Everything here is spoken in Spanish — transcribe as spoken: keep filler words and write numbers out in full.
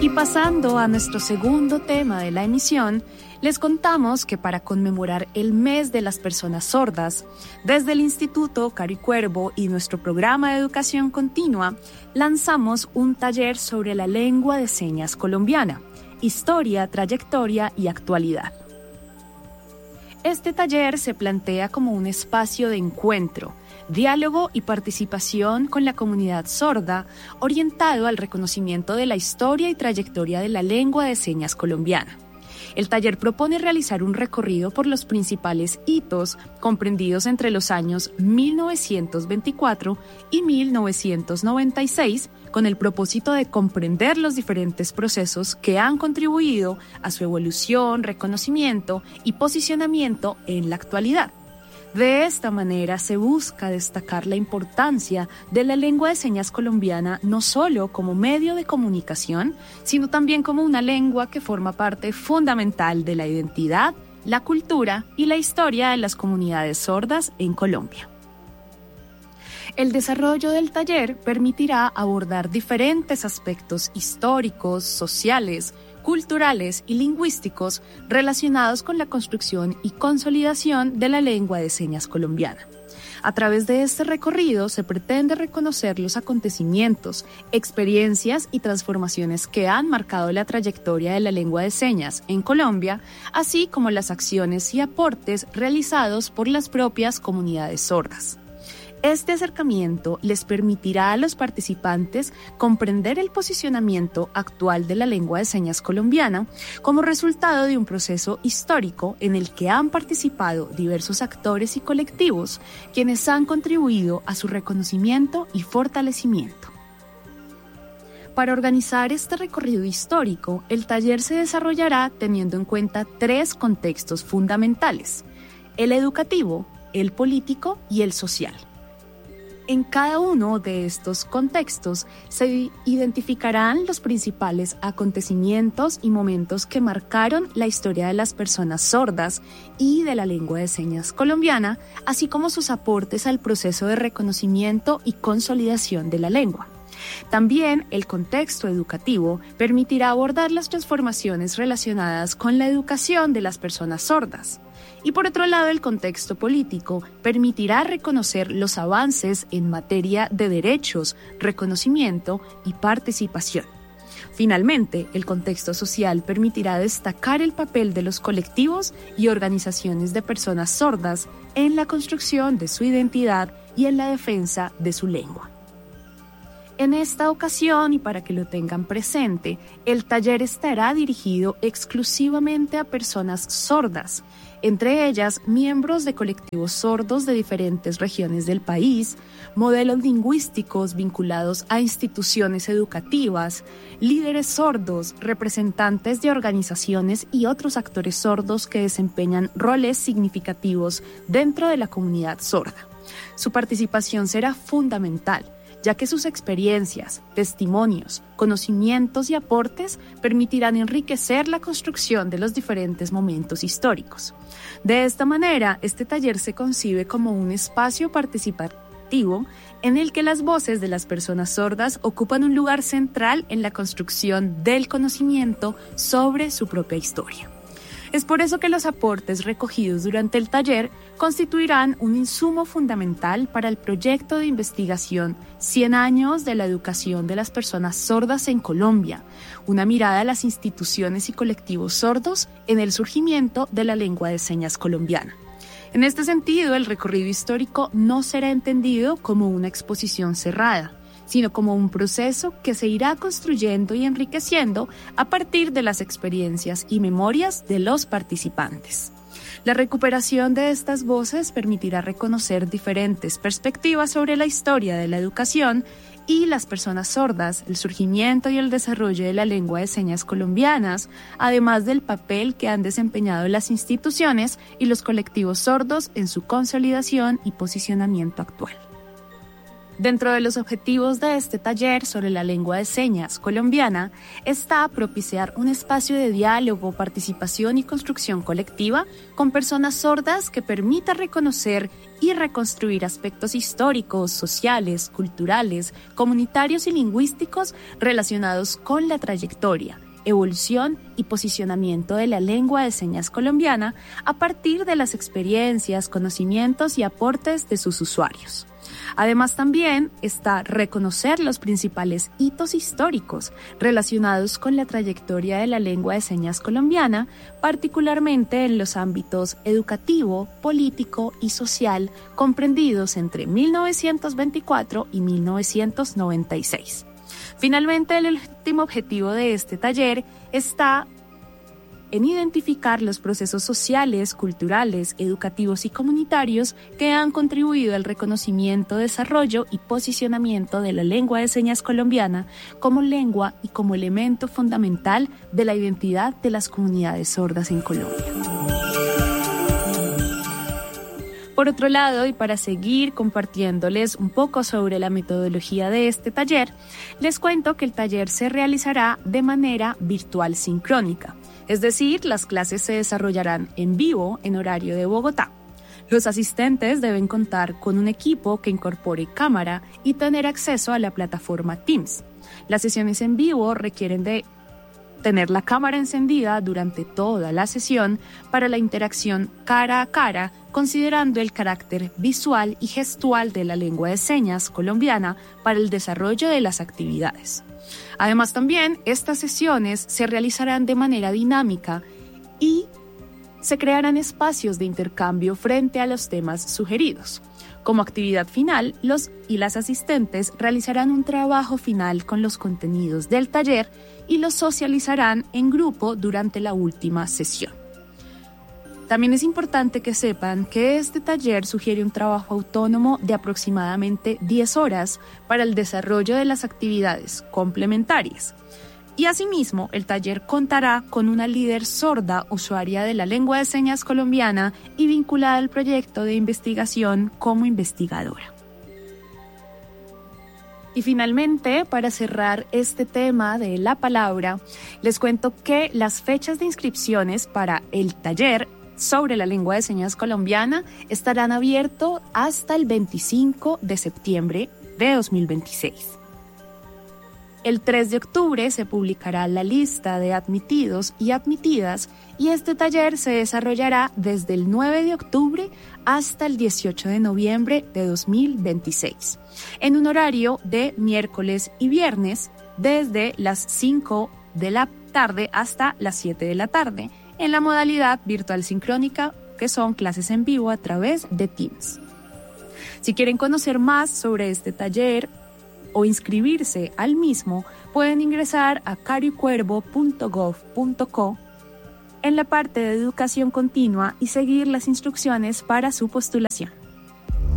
Y pasando a nuestro segundo tema de la emisión, les contamos que para conmemorar el mes de las personas sordas, desde el Instituto Caro y Cuervo y nuestro programa de educación continua, lanzamos un taller sobre la lengua de señas colombiana, historia, trayectoria y actualidad. Este taller se plantea como un espacio de encuentro, diálogo y participación con la comunidad sorda, orientado al reconocimiento de la historia y trayectoria de la lengua de señas colombiana. El taller propone realizar un recorrido por los principales hitos comprendidos entre los años mil novecientos veinticuatro y mil novecientos noventa y seis, con el propósito de comprender los diferentes procesos que han contribuido a su evolución, reconocimiento y posicionamiento en la actualidad. De esta manera se busca destacar la importancia de la lengua de señas colombiana no solo como medio de comunicación, sino también como una lengua que forma parte fundamental de la identidad, la cultura y la historia de las comunidades sordas en Colombia. El desarrollo del taller permitirá abordar diferentes aspectos históricos, sociales, culturales y lingüísticos relacionados con la construcción y consolidación de la lengua de señas colombiana. A través de este recorrido se pretende reconocer los acontecimientos, experiencias y transformaciones que han marcado la trayectoria de la lengua de señas en Colombia, así como las acciones y aportes realizados por las propias comunidades sordas. Este acercamiento les permitirá a los participantes comprender el posicionamiento actual de la lengua de señas colombiana como resultado de un proceso histórico en el que han participado diversos actores y colectivos, quienes han contribuido a su reconocimiento y fortalecimiento. Para organizar este recorrido histórico, el taller se desarrollará teniendo en cuenta tres contextos fundamentales: el educativo, el político y el social. En cada uno de estos contextos se identificarán los principales acontecimientos y momentos que marcaron la historia de las personas sordas y de la lengua de señas colombiana, así como sus aportes al proceso de reconocimiento y consolidación de la lengua. También el contexto educativo permitirá abordar las transformaciones relacionadas con la educación de las personas sordas. Y por otro lado, el contexto político permitirá reconocer los avances en materia de derechos, reconocimiento y participación. Finalmente, el contexto social permitirá destacar el papel de los colectivos y organizaciones de personas sordas en la construcción de su identidad y en la defensa de su lengua. En esta ocasión, y para que lo tengan presente, el taller estará dirigido exclusivamente a personas sordas, entre ellas miembros de colectivos sordos de diferentes regiones del país, modelos lingüísticos vinculados a instituciones educativas, líderes sordos, representantes de organizaciones y otros actores sordos que desempeñan roles significativos dentro de la comunidad sorda. Su participación será fundamental, ya que sus experiencias, testimonios, conocimientos y aportes permitirán enriquecer la construcción de los diferentes momentos históricos. De esta manera, este taller se concibe como un espacio participativo en el que las voces de las personas sordas ocupan un lugar central en la construcción del conocimiento sobre su propia historia. Es por eso que los aportes recogidos durante el taller constituirán un insumo fundamental para el proyecto de investigación cien años de la educación de las personas sordas en Colombia, una mirada a las instituciones y colectivos sordos en el surgimiento de la lengua de señas colombiana. En este sentido, el recorrido histórico no será entendido como una exposición cerrada, sino como un proceso que se irá construyendo y enriqueciendo a partir de las experiencias y memorias de los participantes. La recuperación de estas voces permitirá reconocer diferentes perspectivas sobre la historia de la educación y las personas sordas, el surgimiento y el desarrollo de la lengua de señas colombianas, además del papel que han desempeñado las instituciones y los colectivos sordos en su consolidación y posicionamiento actual. Dentro de los objetivos de este taller sobre la lengua de señas colombiana está propiciar un espacio de diálogo, participación y construcción colectiva con personas sordas que permita reconocer y reconstruir aspectos históricos, sociales, culturales, comunitarios y lingüísticos relacionados con la trayectoria, evolución y posicionamiento de la lengua de señas colombiana a partir de las experiencias, conocimientos y aportes de sus usuarios. Además, también está reconocer los principales hitos históricos relacionados con la trayectoria de la lengua de señas colombiana, particularmente en los ámbitos educativo, político y social comprendidos entre mil novecientos veinticuatro y mil novecientos noventa y seis. Finalmente, el último objetivo de este taller está en identificar los procesos sociales, culturales, educativos y comunitarios que han contribuido al reconocimiento, desarrollo y posicionamiento de la lengua de señas colombiana como lengua y como elemento fundamental de la identidad de las comunidades sordas en Colombia. Por otro lado, y para seguir compartiéndoles un poco sobre la metodología de este taller, les cuento que el taller se realizará de manera virtual sincrónica. Es decir, las clases se desarrollarán en vivo en horario de Bogotá. Los asistentes deben contar con un equipo que incorpore cámara y tener acceso a la plataforma Teams. Las sesiones en vivo requieren de tener la cámara encendida durante toda la sesión para la interacción cara a cara, considerando el carácter visual y gestual de la lengua de señas colombiana para el desarrollo de las actividades. Además, también estas sesiones se realizarán de manera dinámica y se crearán espacios de intercambio frente a los temas sugeridos. Como actividad final, los y las asistentes realizarán un trabajo final con los contenidos del taller y los socializarán en grupo durante la última sesión. También es importante que sepan que este taller sugiere un trabajo autónomo de aproximadamente diez horas para el desarrollo de las actividades complementarias. Y asimismo, el taller contará con una líder sorda usuaria de la lengua de señas colombiana y vinculada al proyecto de investigación como investigadora. Y finalmente, para cerrar este tema de la palabra, les cuento que las fechas de inscripciones para el taller sobre la lengua de señas colombiana estarán abiertos hasta el veinticinco de septiembre de dos mil veintiséis. El tres de octubre se publicará la lista de admitidos y admitidas y este taller se desarrollará desde el nueve de octubre hasta el dieciocho de noviembre de dos mil veintiséis, en un horario de miércoles y viernes desde las cinco de la tarde hasta las siete de la tarde, en la modalidad virtual sincrónica, que son clases en vivo a través de Teams. Si quieren conocer más sobre este taller o inscribirse al mismo, pueden ingresar a caricuervo punto gov punto co en la parte de educación continua y seguir las instrucciones para su postulación.